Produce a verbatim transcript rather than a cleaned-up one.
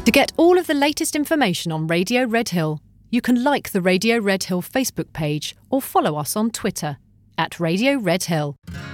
To get all of the latest information on Radio Red Hill, you can like the Radio Red Hill Facebook page or follow us on Twitter at Radio Red Hill.